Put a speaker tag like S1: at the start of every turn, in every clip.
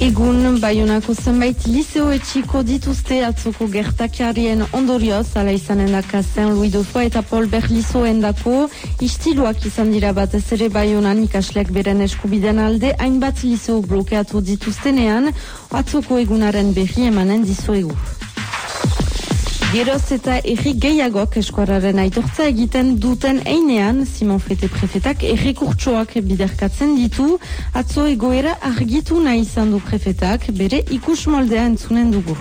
S1: Egun Baionako zenbait liseo etxiko dituzte atzoko gertakarien ondorioz, ala izanen daka Saint-Louis de Foix eta Paul Bert lisoen dako, istiluak izan dira batez ere Baionan ikasleak beren eskubiden alde, hainbat liseo blokeatu dituztenean, atzoko egunaren berri emanen dizuegu. Geroz eta erri gehiagok eskuararen aitortza egiten duten einean, Simon Fete prefetak errekurtsoak biderkatzen ditu, atzo egoera argitu nahi izan du prefetak, bere ikus moldea entzunen dugu.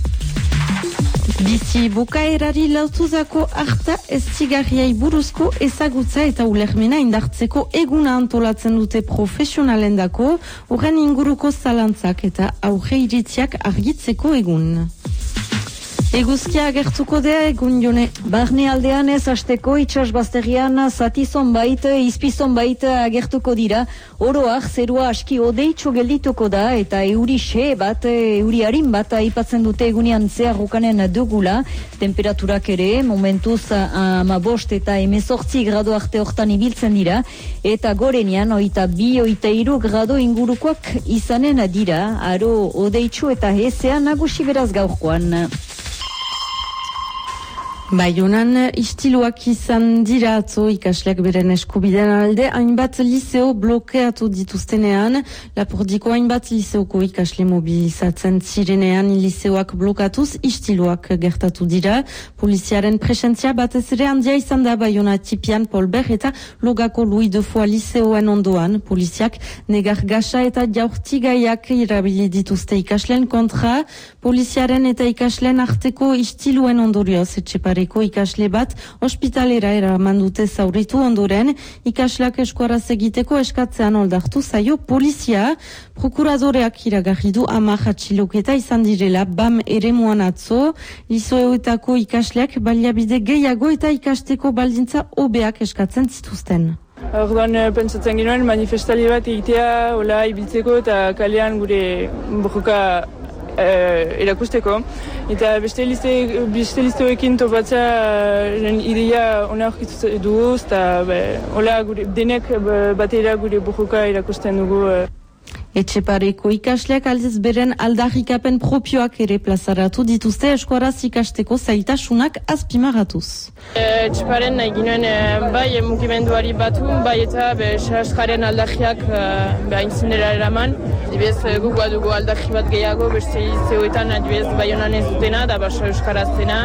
S1: Bizi bukaerari lautuzako harta ez zigarriai buruzko ezagutza eta ulermena indartzeko eguna antolatzen dute profesionalen dako, horren inguruko zalantzak eta aurre iritziak argitzeko egun. Eguzkia agertuko dea egun jone.
S2: Barne aldean ez hasteko itxasbazterian zatizon bait, izpizon bait agertuko dira. Oroak zerua aski odeitxo geldituko da eta euri xe bat, euri harin bat aipatzen dute egunean zehar ukanen dugula. Temperaturak ere momentuz 15 eta 18 grado arte hortan ibiltzen dira. Eta gorenean 22-23 grado ingurukoak izanen dira. Aro odeitxo eta hezean nagusi beraz gaurkoan.
S1: Baionan istiluak izan dira atzo ikasleak beren eskubiden alde, hainbat liseo blokeatu dituztenean, Lapordiko hainbat liseoko ikasle mobilizatzen zirenean liseoak blokatuz istiluak gertatu dira. Poliziaren presentzia batez ere handia izan da Baiona tipian Paul Bert eta Logako Louis de Foix liseoen ondoan. Poliziak negar gasa eta jaurtigaiak irabili dituzte ikasleen kontra, poliziaren eta ikasleen arteko istiluen ondorioz Etxepareko ikasle bat ospitalera eraman dute zauritu ondoren, ikasleak eskuaraz egiteko eskatzean oldartu zaio polizia. Prokuradoreak iragarri du 10 atxiloketa izan direla BAM eremuan atzo, lisoeetako ikasleak baliabide gehiago eta ikasteko baldintza hobeak eskatzen zituzten.
S3: Orduan pentsatzen ginoen manifestali bat egitea, hola ibiltzeko eta kalean gure borroka erakusteko. Eta beste listeoekin topatzea ideia ona aurkitu dugu, eta hola denek batera gure borroka erakusten dugu.
S1: Etxepareko ikasleak aldiz beren aldarrikapen propioak ere plazaratu dituzte eskuaraz ikasteko zailtasunak azpimarratuz.
S3: Etxeparen nahi ginoen bai mugimenduari batu, bai eta saskaren aldarriak haintzunera eraman. Dibez guk badugu aldarri bat gehiago, beste zeuetan adibez Baionan ez dutena, da basa euskaraztena.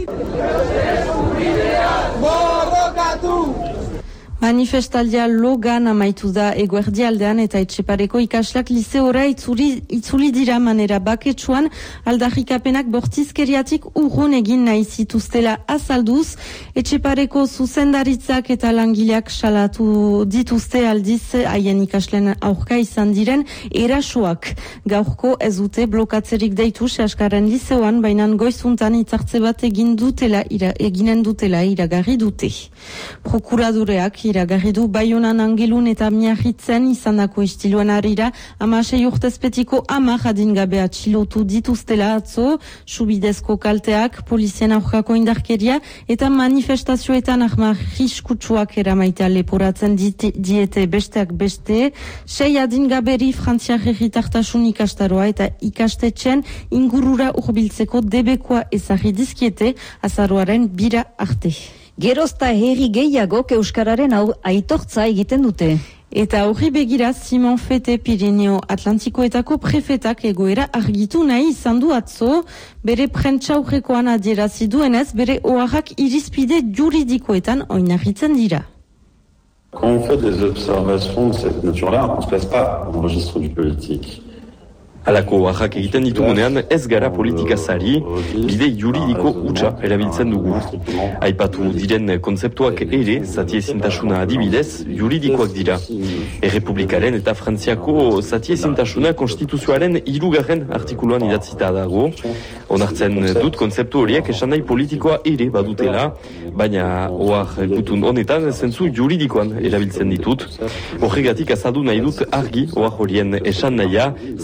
S3: Borrokatu!
S1: Manifestaldia logan amaitu da eguerdi aldean eta Etxepareko ikasleak liseora itzuli dira manera baketsuan aldarrikapenak bortizkeriatik urrun egin nahi zituztela azalduz. Etxepareko zuzendaritzak eta langileak salatu dituzte aldiz haien ikasleen aurka izan diren erasoak. Gaurko ez dute blokatzerik deitu Saskaren liseoan, bainan goizuntan hitzartze bat eginen dutela iragarri dute. Prokuradoreak iragarri du Baionan Angelun eta Miarritzen izandako istiluan harira 16 urtezpetiko 10 adingabe atxilotu dituztela atzo, subidezko kalteak, polizien aurkako indarkeria eta manifestazioetan arma riskutsuak eramaitea leporatzen diete besteak beste, 6 adingaberi frantziar herritartasun ikastaroa eta ikastetxen ingurura urbiltzeko debekoa ezarri dizkiete azaroaren 2 arte.
S2: Gerozta herri gehiagok euskararen aitortza egiten dute.
S1: Eta horri begira Simon Fete Pirineo Atlantikoetako prefetak egoera argitu nahi izan du atzo, bere prentsaurrekoan adierazi duenez, bere oharrak irizpide juridikoetan oinarritzen dira.
S4: Quand on fait des observations de cette nature-là, on ne se place pas dans le registre du politique.
S5: Halako oharrak egiten ditugunean ez gara politikazari, bide juridiko hutsa erabiltzen dugu. Aipatu diren kontzeptuak ere, zatiezintasuna adibidez, juridikoak dira. Errepublikaren eta Frantziako zatiezintasuna konstituzioaren 3. artikuluan idatzita dago. Onartzen dut kontzeptu horiek esan nahi politikoa ere badutela, baina ohar gutun honetan zentzu juridikoan erabiltzen ditut. Horregatik azaldu nahi dut argi ohar horien esan nahia, zalantzari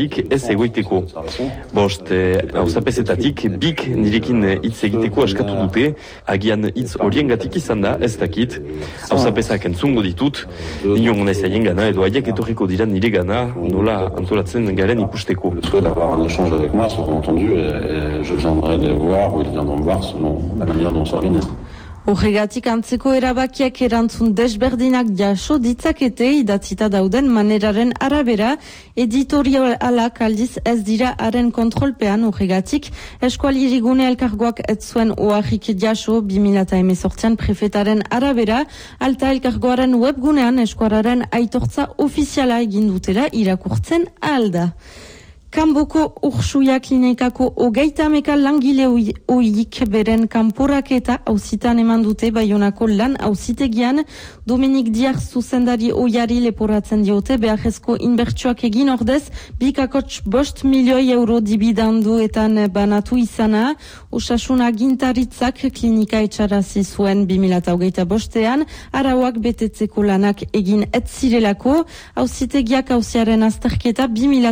S5: barik ez egoiteko. Bost, hauzapezetatik, bik nirekin hitz egiteko askatu dute, agian hitz horiengatik izan da, ez dakit. Hauzapezak entzungo ditut, nion naiz haien gana, edo haiek etorriko dira nire gana, nola antolatzen garen ikusteko.
S4: Le souhait d'avoir un échange avec moi sera entendu et je viendrai les voir ou ils viendront me voir selon la manière dont on s'organise.
S1: Horregatik antzeko erabakiak erantzun desberdinak jaso ditzakete idatzita dauden maneraren arabera, editorialak aldiz ez dira haren kontrolpean. Horregatik eskualirigune elkargoak ez zuen oharrik jaso 2018an prefetaren arabera, alta elkargoaren webgunean eskuararen aitortza ofiziala egin dutela irakurtzen alda. Kanboko Ursuia klinikako 30 langile oiik beren kanporaketa auzitan eman dute Baionako lan auzitegian. Dominik Diar zuzendari oiari leporatzen diote beharrezko inbertsuak egin ordez 2,5 milioi euro dibidanduetan banatu izana. Osasun agintaritzak klinika etxarazi zuen 2025an, arauak betetzeko lanak egin ez zirelako. Auzitegiak auziaren azterketa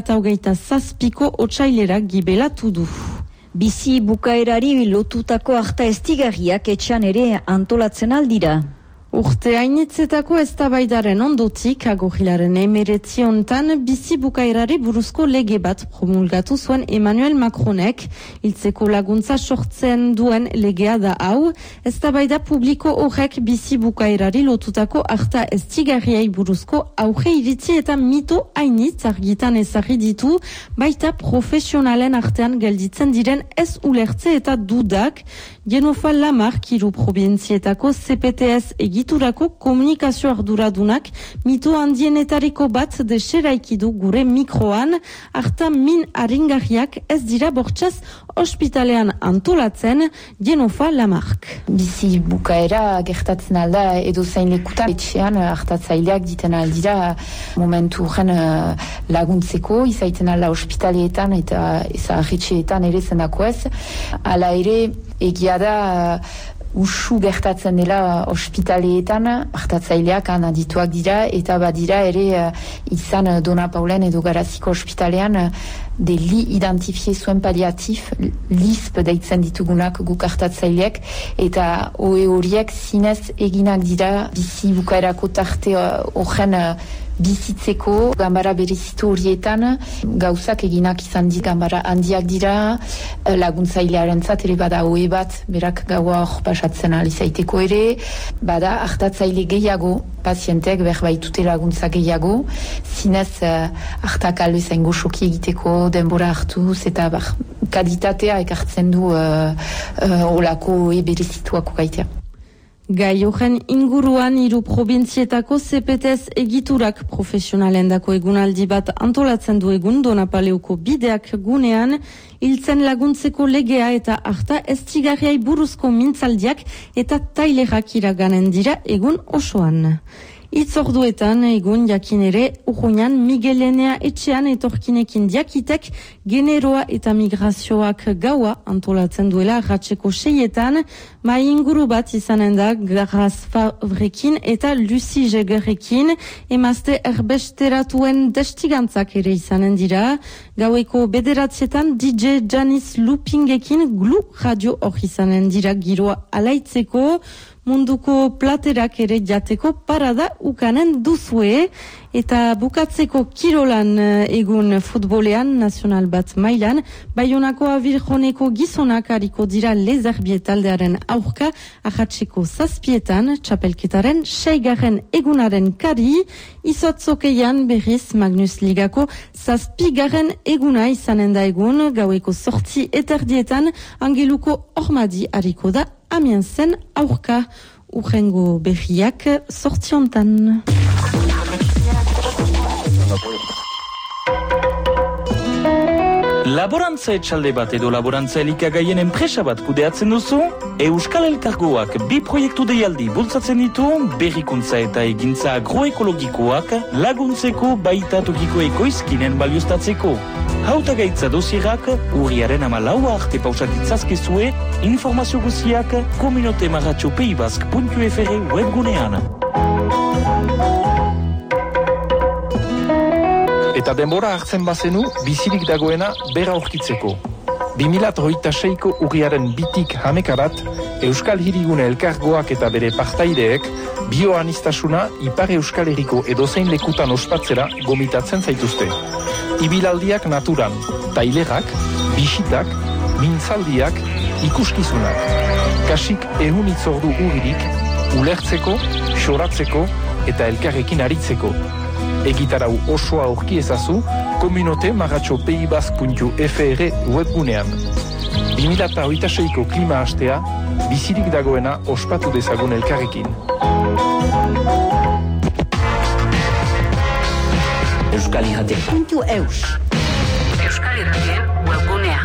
S1: 2027 otsailera gibelatu du.
S2: Bizi bukaerari lotutako akta estigarriak etxan ere antolatzen aldira.
S1: Urte hainitzetako eztabaidaren ondotik, agorrilaren 19 hontan bizi bukaerari buruzko lege bat promulgatu zuen Emmanuel Macronek. Hiltzeko laguntza sortzen duen legea da hau. Eztabaida publiko horrek bizi bukaerari lotutako akta estigarriai buruzko auge iritzi eta mito hainitz argitan ezarri ditu, baita profesionalen artean gelditzen diren ez ulertze eta dudak. Genofa Lamarck hiru probintzietako CPTS egiturako komunikazio arduradunak mito handienetariko bat deseraiki du gure mikroan. Arta min aringarriak ez dira bortxaz ospitalean antolatzen. Genofa Lamarck.
S6: Bizi bukaera gertatzen alda edo zain lekutan etxean hartatzaileak diten aldira momentu horren laguntzeko izaiten alda ospitaleetan eta zaharritxeetan ere zenako ez. Hala ere egia da usu gertatzen dela ospitaleetan, hartatzaileak adituak dira eta badira ere izan Dona Paulen edo Garaziko ospitalean deli identifie zuen paliatif, LISP deitzen ditugunak guk hartatzaileak eta horiek zinez eginak dira bizi bukaerako tarte horren bizitzeko gambara berezitu horietan gauzak eginak izan dit gambara handiak dira laguntzailearen zat ere bada hoe bat berak gaua hor pasatzen alizaiteko ere bada hartatzaile gehiago pazientek berbaitute laguntza gehiago zinez hartak albezain goxoki egiteko denbora hartuz eta kalitatea ekartzen du olako hoe berezituako gaitea.
S1: Gai horren inguruan hiru probintzietako CPTS egiturak profesionalendako egunaldi bat antolatzen du egun Donapaleuko bideak gunean, hiltzen laguntzeko legea eta harta estigarriai buruzko mintzaldiak eta tailerak iraganen dira egun osoan. Itzorduetan egun jakin ere urruñan Miguelenea etxean etorkinekin diakitek generoa eta migrazioak gaua antolatzen duela arratseko 6etan, mai inguru bat izanen da Garaz Favrekin eta Lucy Jegerrekin, emazte erbesteratuen destigantzak ere izanen dira. Gaueko 9etan DJ Janis Loopingekin Glu Radio hor izanen dira giroa alaitzeko. Munduko platerak ere jateko parada ukanen duzue eta bukatzeko kirolan egun futbolean nazional bat mailan Baionako Avirjoneko gizonak hariko dira Lezerbiet taldearen aurka ahatseko 7etan txapelketaren 6. egunaren kari izotzokeian berriz Magnus Ligako 7. eguna izanen da egun gaueko 8:30 Angeluko Ormadi hariko da Amiensen aurka urrengo berriak 8:00.
S7: Laborantza etxalde bat edo laborantza elikagaien enpresa bat kudeatzen duzu? Euskal Elkargoak 2 proiektu deialdi bultzatzen ditu, berrikuntza eta egintza agroekologikoak laguntzeko baita tokiko ekoizkinen balioztatzeko. Hautagaitza dosierak urriaren 14 arte pausatitzazkezue, informazio guziak communautemarratxo.peibasque.fr webgunean.
S8: Eta denbora hartzen bazenu, bizirik dagoena bera aurkitzeko. 2026ko urriaren 2tik 11 Euskal Hirigune Elkargoak eta bere partaideek bioanistasuna Ipar Euskal Herriko edozein lekutan ospatzera gomitatzen zaituzte. Ibilaldiak naturan, tailerak, bisitak, mintzaldiak, ikuskizunak. Kasik 100 hitzordu uririk, ulertzeko, xoratzeko eta elkarrekin aritzeko. Egitarau osoa aurki ezazu, communaute-peibasque.fr webgunean. 2026ko klima hastea, bizirik dagoena ospatu dezagun elkarrekin.
S9: Euskal Irratia.eus
S10: Euskal Irratien webgunea.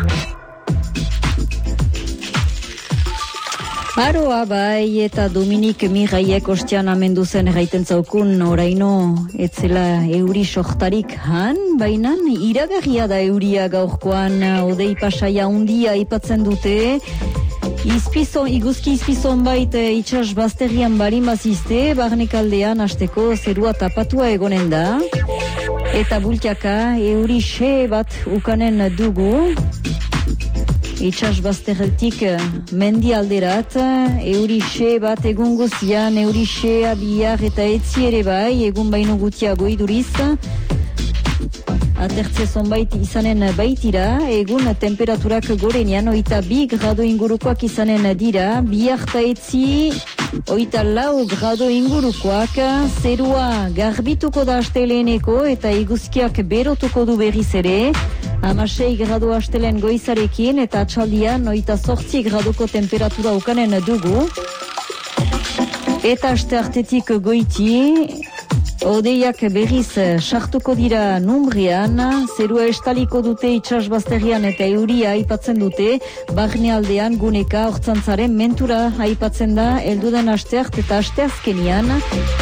S2: Aroa bai eta Dominik Miraiek ostean amendu zen erraiten zaukun oraino etzela euri sohtarik han, bainan iragarria da euria gaurkoan odei pasaia hundia aipatzen dute. Iguzki izpizon bait itxas bazterrian barimazizte, barnekaldean hasteko zerua tapatua egonen da. Eta bultiaka euri xe bat ukanen dugu. Itxas bazterretik mendi alderat, euri xe bat egun gozian, euri xea bihar eta etzi ere bai, egun baino gutiago iduriz. Atertze zonbait izanen baitira, egun temperaturak gorenean, 22 grado ingurukoak izanen dira, bihar eta etzi, 24 grado ingurukoak, zerua garbituko da asteleeneko eta iguzkiak berotuko du berriz ere, 16 grado astelen goizarekin eta atxaldian 28 gradoko temperatura ukanen dugu. Eta aste artetik goiti, odeiak berriz sartuko dira numbrian, zerua estaliko dute itxas bazterrian eta euria aipatzen dute, barnealdean guneka hortzantzaren mentura aipatzen da, elduden asteart eta asteazkenian.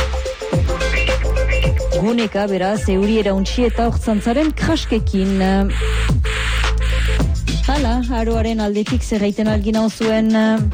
S2: Guneka beraz euri erauntzi eta hortzantzaren kraskekin. Hala, aroaren aldetik zerraiten algina zuen.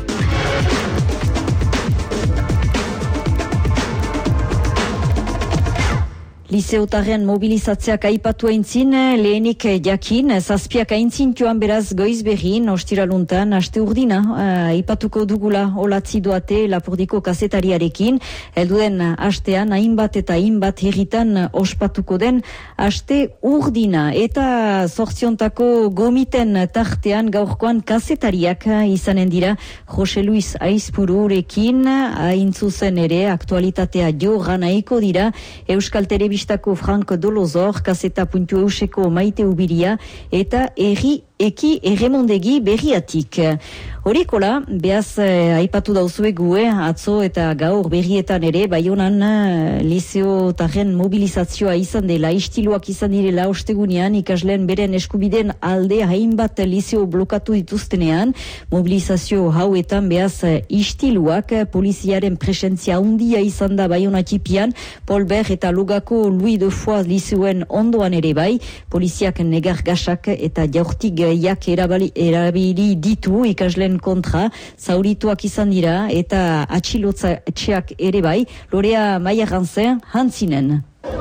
S2: Liseotarren mobilizatzeak aipatu aintzin, lehenik jakin, zazpiak aintzin joan beraz goiz berrin, ostiraluntan, aste urdina, aipatuko dugula olatzi doate Lapordiko kazetariarekin, elduden astean, hainbat eta hainbat herritan ospatuko den, aste urdina, eta zortziontako gomiten tartean gaurkoan kazetariak izanen dira, Jose Luis Aizpururekin, haintzuzen ere, aktualitatea jo ganaiko dira, Euskal Telebistako Frank Dolozor, kaseta.euseko Maite Ubiria, eta Eki Erremondegi berriatik. Horikola, behaz aipatu dauzuegu, atzo eta gaur berrietan ere, Baionan liseotarren mobilizazioa izan dela, istiluak izan direla ostegunean, ikasleen beren eskubiden alde hainbat liseo blokatu dituztenean, mobilizazio hauetan behaz istiluak, poliziaren presentzia handia izan da Baiona tipian, Polber eta Lugako Louis de Foix liseoen ondoan ere bai, poliziak negar gasak eta jaurtik jak erabili ditu ikasleen kontra, zaurituak izan dira eta atxilotzeak ere bai, Lorea Maiarantzen hantzinen.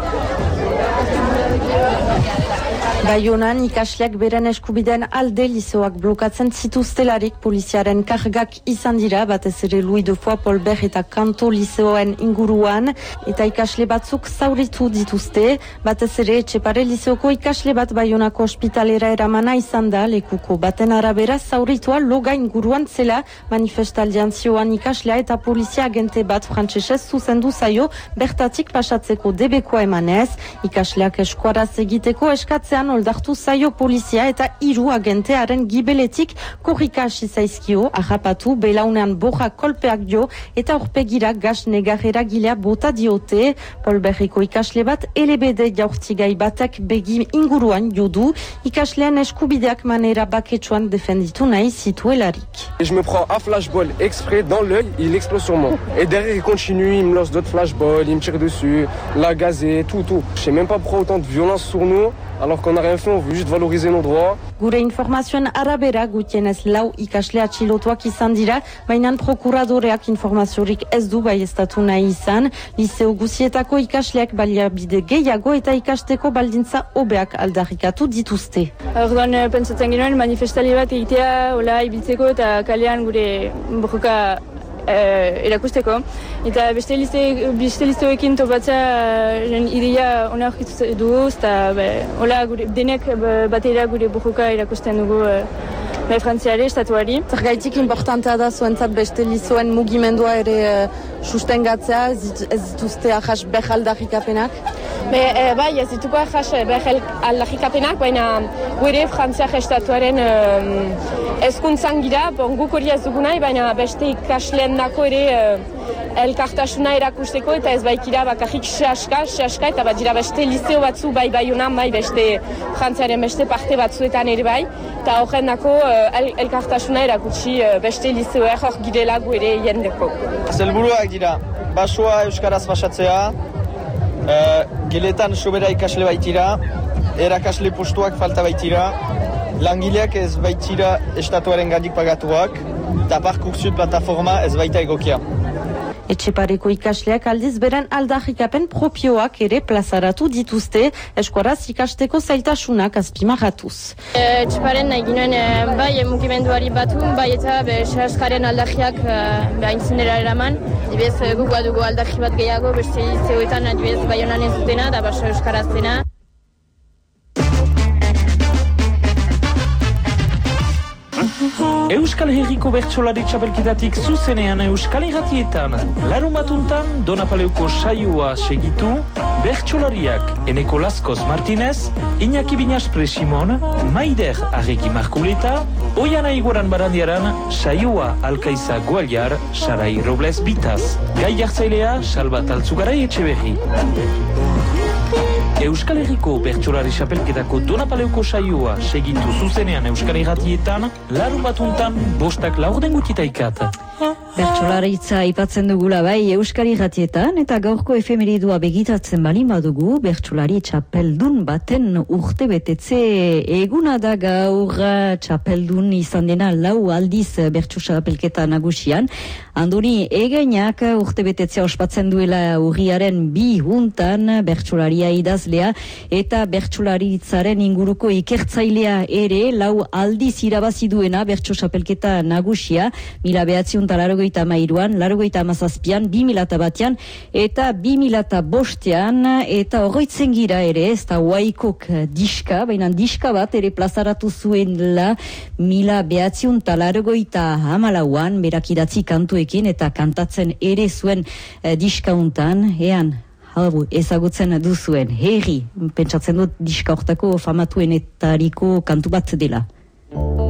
S1: Baionan ikasleak beren eskubideen alde liseoak blokatzen zituztelarik poliziaren kargak izan dira, batez ere Louis de Foix, Polber eta Kanto liseoen inguruan, eta ikasle batzuk zauritu dituzte, batez ere Etxepare liseoko ikasle bat Baionako ospitalera eramana izan da, lekuko baten arabera zauritua loga inguruan zela, manifestaldian zioan ikaslea eta polizia agente bat frantsesez zuzendu zaio, bertatik pasatzeko debekoa emanez, ikasleak eskuaraz egiteko eskatzean oldartu zaio polizia eta 3 agentearen gibeletik korrika hasi zaizkio, harrapatu, belaunean borra kolpeak jo eta aurpegira gas negarrera gilea bota diote, Polberriko ikasle bat LBD jaurtigai batek begi inguruan jodu, ikaslean eskubideak manera baketsuan defenditu nahi zituelarik.
S11: Je me prends un flashball exprès dans l'œil, il explose sur moi. Et derrière il continue, il me lance d'autres flashballs, il me tire dessus, la gazée, tout. Je sais même pas pourquoi autant de violence sur nous. alors qu'on n'a rien fait, on veut juste valoriser nos droits.
S1: Gure informazioen arabera gutienez 4 ikasle atxilotuak izan dira, baina prokuradoreak informaziorik ez du baieztatu nahi izan, liceo guzietako ikasleak baliabide gehiago eta ikasteko baldintza hobeak aldarrikatu dituzte.
S3: Orduan pentsatzen ginoen manifestali bat egitea, hola ibiltzeko eta kalean gure borroka erakusteko. Eta beste listeoekin topatzea ideia ona aurkitu dugu, eta hola denek batera gure borroka erakusten dugu frantziare, estatuari.
S1: Zergaitik importantea da zuentzat beste lizoen mugimendua ere sustengatzea, ez dituzte ahas behaldarrikapenak?
S12: Bai, ez dituko ahas behaldarrikapenak, baina gure frantziak estatuaren ezkuntzan gira, guk hori ez dugu nahi, baina beste ikasleen dako ere elkartasuna erakusteko eta ez baikira bakarrik sehaska, eta bat dira beste liceo batzu bai honan, bai beste frantziaren beste parte batzuetan ere bai, eta horren dako elkartasuna erakutsi beste liceoek hor girela gu ere jendeko.
S13: Zelburuak dira, basua euskaraz basatzea, geletan sobera ikasle baitira, erakasle postuak falta baitira, langileak ez baitira estatuaren gandik pagatuak, eta Parcoursup plataforma ez baita egokia.
S1: Etxepareko ikasleak aldiz beren aldarrikapen propioak ere plazaratu dituzte, eskuaraz ikasteko zailtasunak azpimarratuz.
S12: Etxeparen nahi ginoen bai mugimenduari batu, bai eta sehaskaren aldarriak haintzendera eraman. Adibidez guk badugu aldarri bat gehiago, beste liceoetan adibidez bai honan ez dutena, da baso euskaraztena.
S7: Euskal Herriko bertsolari txapelketatik zuzenean Euskal Irratietan. Larumatuntan Donapaleuko saioa segitu, bertsolariak Eneko Laskoz Martinez, Iñaki Binaspre Simon, Maider Arregi Markuleta, Oiana Iguaran Barandiaran, saioa Alkaiza Gualiar, Sarai Robles Bitaz. Gai jartzailea, Salbat Altzugarai Etxeberri. Euskal Herriko bertsolari txapelketako Donapaleuko saioa segitu zuzenean Euskal Irratietan, Larumatuntan 5:40
S2: Bertsolaritza aipatzen dugula bai Euskal Irratietan eta gaurko efemeridua begitatzen balin badugu bertsolari txapeldun baten urte betetze eguna da gaur. Txapeldun izan dena 4 aldiz bertso txapelketa nagusian. Andoni Egainak urte betetzea ospatzen duela urriaren 2 juntan bertsolaria idazlea eta bertsolaritzaren inguruko ikertzailea ere 4 aldiz irabazi duena bertso txapelketa nagusia 1983an, 1987an, 2001an eta 2005an eta horretzen gira ere, ez da Waikok diska, baina diska bat ere plazaratu zuenla 1984an, berak idatzi kantuekin eta kantatzen ere zuen diska untan, ean ezagutzen duzuen, herri, pentsatzen dut diska hortako famatuenetariko kantu bat dela.